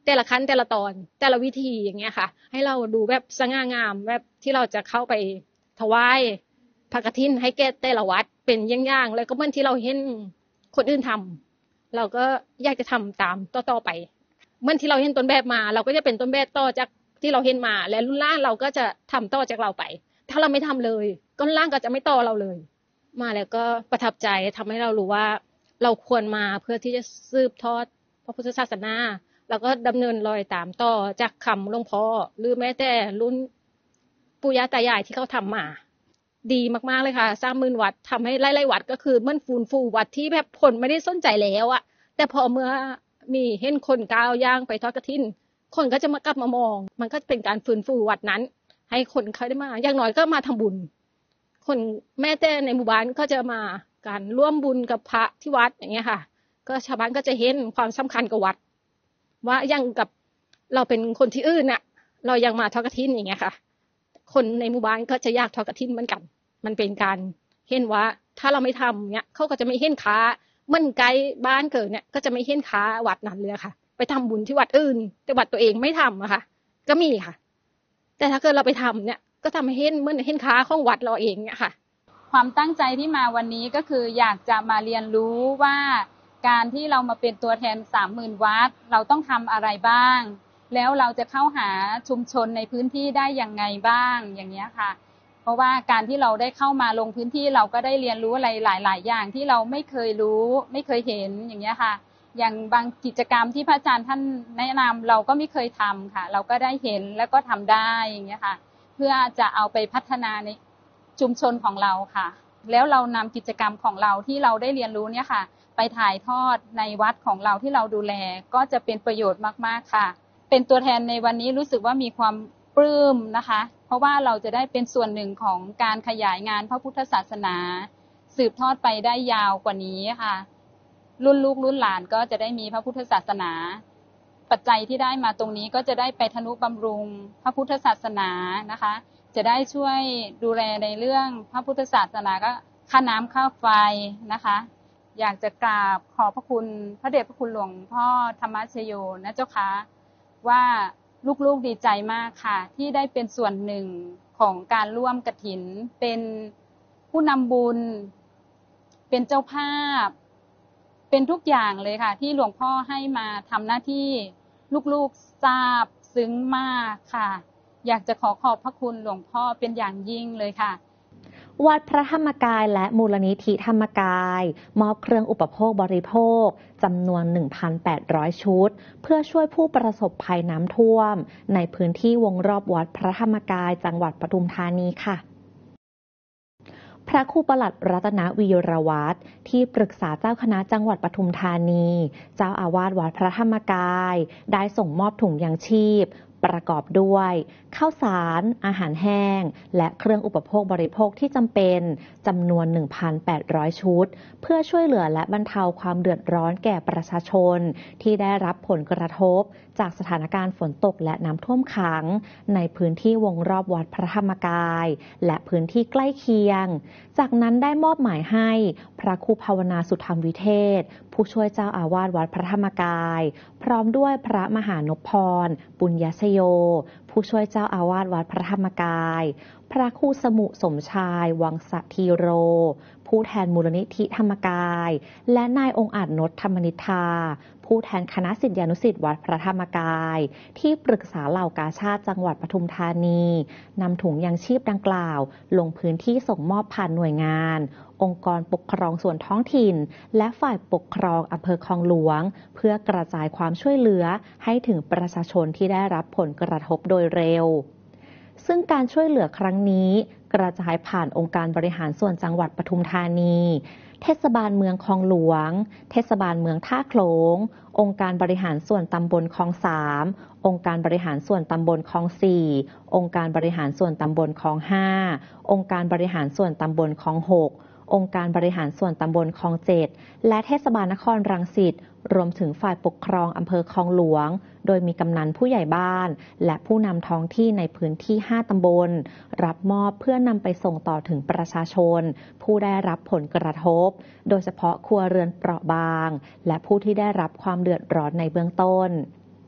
แต่ละขั้นแต่ละตอนแต่ละวิธีอย่างเงี้ยค่ะให้เราดูแบบสง่างามแบบที่เราจะเข้าไปถวายพระกฐินให้แก่แต่ละวัดเป็นอย่างๆแล้วก็เหมือนที่เราเห็นคนอื่นทำเราก็อยากจะทำตามต่อๆไปเหมือนที่เราเห็นต้นแบบมาเราก็จะเป็นต้นแบบต่อจากที่เราเห็นมาและรุ่นล่างเราก็จะทำต่อจากเราไปถ้าเราไม่ทำเลยก็รุ่นล่างก็จะไม่ต่อเราเลยมาแล้วก็ประทับใจทำให้เรารู้ว่าเราควรมาเพื่อที่จะสืบทอดพระพุทธศาสนาแล้วก็ดำเนินรอยตามต่อจากคำหลวงพ่อหรือแม้แต่รุ่นปู่ย่าตายายที่เขาทำมาดีมากๆเลยค่ะ30,000 วัดทำให้ไล่ๆวัดก็คือมันฟื้นฟูวัดที่แบบคนไม่ได้สนใจแล้วอะแต่พอเมื่อมีเห็นคนก้าวย่างไปทอดกฐินคนก็จะมากลับมามองมันก็เป็นการฟื้นฟูวัดนั้นให้คนเขาได้มาอย่างน้อยก็มาทำบุญคนแม้แต่ในหมู่บ้านก็จะมาการร่วมบุญกับพระที่วัดอย่างเงี้ยค่ะก็ชาวบ้านก็จะเห็นความสำคัญกับวัดว่ายังกับเราเป็นคนที่อื่นน่ะเรายังมาทอดกฐินอย่างเงี้ยค่ะคนในหมู่บ้านก็จะอยากทอดกฐินเหมือนกันมันเป็นการเห็นว่าถ้าเราไม่ทำเนี้ยเขาก็จะไม่เห็นค้ามันไกลบ้านเกิดเนี่ยก็จะไม่เห็นค้าวัดนั้นเลยค่ะไปทำบุญที่วัดอื่นแต่วัดตัวเองไม่ทำอะค่ะก็มีค่ะแต่ถ้าเกิดเราไปทำเนี่ยก็ทำให้เห็นเหมือนเห็นค้าของวัดเราเองเนี่ยค่ะความตั้งใจที่มาวันนี้ก็คืออยากจะมาเรียนรู้ว่าการที่เรามาเป็นตัวแทน 30,000 วัดเราต้องทำอะไรบ้างแล้วเราจะเข้าหาชุมชนในพื้นที่ได้ยังไงบ้างอย่างเงี้ยค่ะเพราะว่าการที่เราได้เข้ามาลงพื้นที่เราก็ได้เรียนรู้อะไรหลายๆอย่างที่เราไม่เคยรู้ไม่เคยเห็นอย่างเงี้ยค่ะอย่างบางกิจกรรมที่พระอาจารย์ท่านแนะนำเราก็ไม่เคยทำค่ะเราก็ได้เห็นแล้วก็ทำได้อย่างเงี้ยค่ะเพื่อจะเอาไปพัฒนาในชุมชนของเราค่ะแล้วเรานำกิจกรรมของเราที่เราได้เรียนรู้เนี่ยค่ะไปถ่ายทอดในวัดของเราที่เราดูแลก็จะเป็นประโยชน์มากๆค่ะเป็นตัวแทนในวันนี้รู้สึกว่ามีความปลื้มนะคะเพราะว่าเราจะได้เป็นส่วนหนึ่งของการขยายงานพระพุทธศาสนาสืบทอดไปได้ยาวกว่านี้ค่ะรุ่นลูกรุ่นหลานก็จะได้มีพระพุทธศาสนาปัจจัยที่ได้มาตรงนี้ก็จะได้ไปทนุบำรุงพระพุทธศาสนานะคะจะได้ช่วยดูแลในเรื่องพระพุทธศาสนาก็ค่าน้ำค่าไฟนะคะอยากจะกราบขอบพระคุณพระเดชพระคุณหลวงพ่อธรรมชโยนะเจ้าค่ะว่าลูกๆดีใจมากค่ะที่ได้เป็นส่วนหนึ่งของการร่วมกฐินเป็นผู้นำบุญเป็นเจ้าภาพเป็นทุกอย่างเลยค่ะที่หลวงพ่อให้มาทำหน้าที่ลูกๆทราบซึ้งมากค่ะอยากจะขอบพระคุณหลวงพ่อเป็นอย่างยิ่งเลยค่ะวัดพระธรรมกายและมูลนิธิธรรมกายมอบเครื่องอุปโภคบริโภคจำนวน 1,800 ชุดเพื่อช่วยผู้ประสบภัยน้ำท่วมในพื้นที่วงรอบวัดพระธรรมกายจังหวัดปทุมธานีค่ะพระครูปลัดรัตนวีรวัฒน์ที่ปรึกษาเจ้าคณะจังหวัดปทุมธานีเจ้าอาวาสวัดพระธรรมกายได้ส่งมอบถุงยางชีพประกอบด้วยข้าวสารอาหารแห้งและเครื่องอุปโภคบริโภคที่จำเป็นจำนวน 1,800 ชุดเพื่อช่วยเหลือและบรรเทาความเดือดร้อนแก่ประชาชนที่ได้รับผลกระทบจากสถานการณ์ฝนตกและน้ำท่วมขังในพื้นที่วงรอบวัดพระธรรมกายและพื้นที่ใกล้เคียงจากนั้นได้มอบหมายให้พระครูภาวนาสุธรรมวิเทศผู้ช่วยเจ้าอาวาสวัดพระธรรมกายพร้อมด้วยพระมหานพพรปุญญชโยผู้ช่วยเจ้าอาวาสวัดพระธรรมกายพระครูสมุสมชายวังสธีโรผู้แทนมูลนิธิธรรมกายและนายองค์อาจนชธรรมนิธาผู้แทนคณะศิษยานุศิษย์วัดพระธรรมกายที่ปรึกษาเหล่ากาชาติจังหวัดปทุมธานีนำถุงยางชีพดังกล่าวลงพื้นที่ส่งมอบผ่านหน่วยงานองค์กรปกครองส่วนท้องถิ่นและฝ่ายปกครองอำเภอคลองหลวงเพื่อกระจายความช่วยเหลือให้ถึงประชาชนที่ได้รับผลกระทบโดยเร็วซึ่งการช่วยเหลือครั้งนี้กระจายผ่านองค์การบริหารส่วนจังหวัดปทุมธานีเทศบาลเมืองคลองหลวงเทศบาลเมืองท่าโขลงองค์การบริหารส่วนตำบลคลอง3องค์การบริหารส่วนตำบลคลอง4องค์การบริหารส่วนตำบลคลอง5องค์การบริหารส่วนตำบลคลอง6องค์การบริหารส่วนตำบลคลอง7และเทศบาลนครรังสิตรวมถึงฝ่ายปกครองอำเภอคลองหลวงโดยมีกำนันผู้ใหญ่บ้านและผู้นำท้องที่ในพื้นที่5ตำบลรับมอบเพื่อนำไปส่งต่อถึงประชาชนผู้ได้รับผลกระทบโดยเฉพาะครัวเรือนเปราะบางและผู้ที่ได้รับความเดือดร้อนในเบื้องต้น